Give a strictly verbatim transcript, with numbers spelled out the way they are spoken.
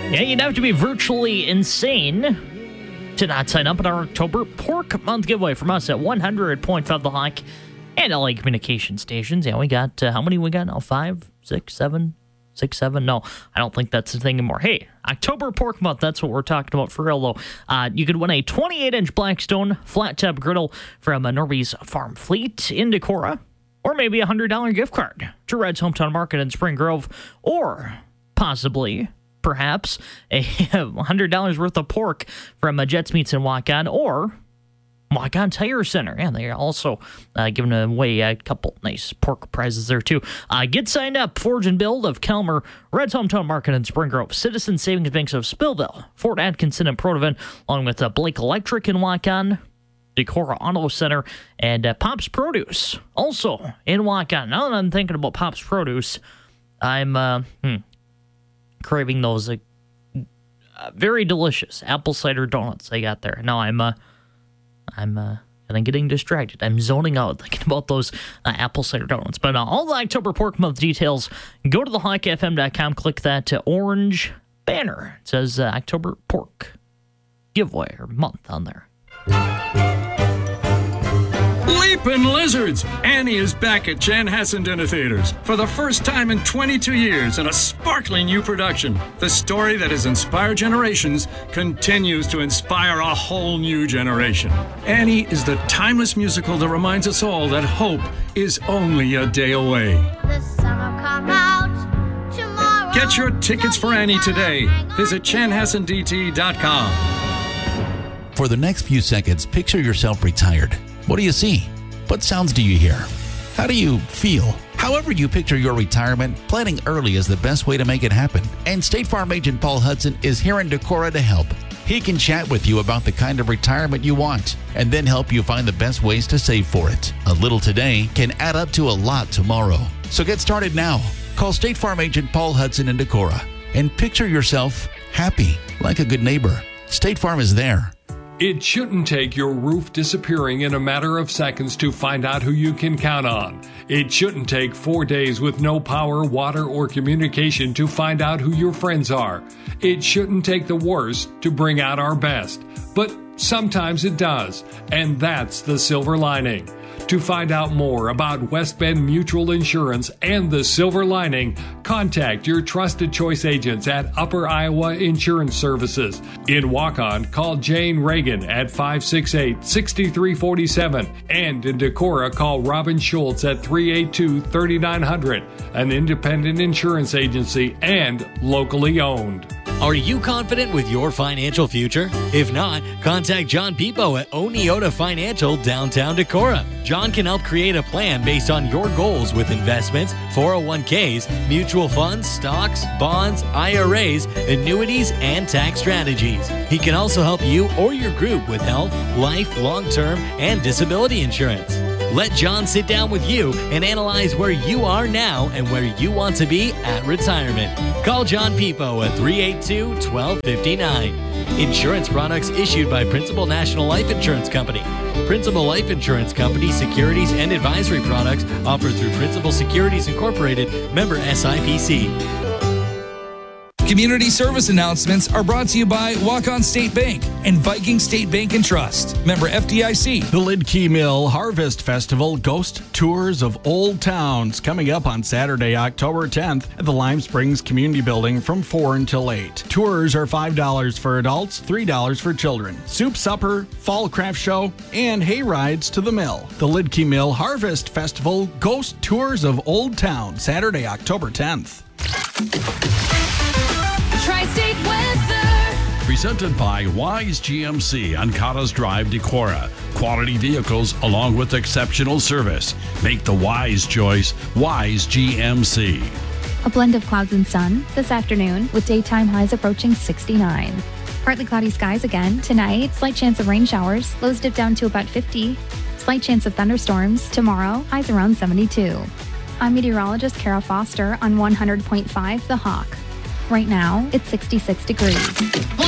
Yeah, you'd have to be virtually insane to not sign up at our October Pork Month giveaway from us at one hundred point five The Hawk and L A communication stations. Yeah, we got, uh, how many we got now? Five, six, seven, six, seven? No, I don't think that's the thing anymore. Hey, October Pork Month, that's what we're talking about for real, though. Uh, you could win a twenty-eight inch Blackstone flat-top griddle from uh, Norby's Farm Fleet in Decorah, or maybe a one hundred dollars gift card to Red's Hometown Market in Spring Grove, or possibly, perhaps, a one hundred dollars worth of pork from uh, Jets Meats in Waukon, or Waukon Tire Center. Yeah, they are also uh, giving away a couple nice pork prizes there, too. Uh, get signed up. Forge and Build of Kelmer, Red's Hometown Market in Spring Grove, Citizen Savings Banks of Spillville, Fort Atkinson and Protivin, along with uh, Blake Electric in Waukon, Decorah Auto Center, and uh, Pop's Produce, also in Waukon. Now that I'm thinking about Pop's Produce, I'm uh, hmm, craving those uh, uh, very delicious apple cider donuts they got there. Now I'm... Uh, I'm uh, and I'm getting distracted. I'm zoning out thinking about those uh, apple cider donuts. But uh, all the October Pork Month details, go to the hawk f m dot com, click that uh, orange banner. It says uh, October Pork giveaway or month on there. Leapin' Lizards! Annie is back at Chanhassen Dinner Theaters for the first time in twenty-two years in a sparkling new production. The story that has inspired generations continues to inspire a whole new generation. Annie is the timeless musical that reminds us all that hope is only a day away. The sun will come out tomorrow. Get your tickets for Annie today. Visit chanhassen d t dot com. For the next few seconds, picture yourself retired. What do you see? What sounds do you hear? How do you feel? However you picture your retirement, planning early is the best way to make it happen. And State Farm agent Paul Hudson is here in Decorah to help. He can chat with you about the kind of retirement you want and then help you find the best ways to save for it. A little today can add up to a lot tomorrow. So get started now. Call State Farm agent Paul Hudson in Decorah and picture yourself happy, like a good neighbor. State Farm is there. It shouldn't take your roof disappearing in a matter of seconds to find out who you can count on. It shouldn't take four days with no power, water, or communication to find out who your friends are. It shouldn't take the worst to bring out our best. But sometimes it does, and that's the silver lining. To find out more about West Bend Mutual Insurance and the silver lining, contact your trusted choice agents at Upper Iowa Insurance Services. In Waukon, call Jane Reagan at five six eight, six three four seven. And in Decorah, call Robin Schultz at three eight two, three nine zero zero, an independent insurance agency and locally owned. Are you confident with your financial future? If not, contact John Pipo at Oneota Financial, downtown Decorah. John can help create a plan based on your goals with investments, four oh one k's, mutual funds, stocks, bonds, I R As, annuities, and tax strategies. He can also help you or your group with health, life, long-term, and disability insurance. Let John sit down with you and analyze where you are now and where you want to be at retirement. Call John Pipo at three eight two, one two five nine. Insurance products issued by Principal National Life Insurance Company. Principal Life Insurance Company securities and advisory products offered through Principal Securities Incorporated, member S I P C. Community service announcements are brought to you by Waukon State Bank and Viking State Bank and Trust. Member F D I C. The Lidkey Mill Harvest Festival Ghost Tours of Old Towns coming up on Saturday, October tenth at the Lime Springs Community Building from four until eight. Tours are five dollars for adults, three dollars for children. Soup supper, fall craft show, and hay rides to the mill. The Lidkey Mill Harvest Festival Ghost Tours of Old Town, Saturday, October tenth. Tri-State weather. Presented by Wise G M C on Cottas Drive, Decorah. Quality vehicles along with exceptional service. Make the wise choice, Wise G M C. A blend of clouds and sun this afternoon with daytime highs approaching sixty-nine. Partly cloudy skies again tonight. Slight chance of rain showers. Lows dip down to about fifty. Slight chance of thunderstorms tomorrow. Highs around seventy-two. I'm meteorologist Kara Foster on one hundred point five The Hawk. Right now, it's sixty-six degrees.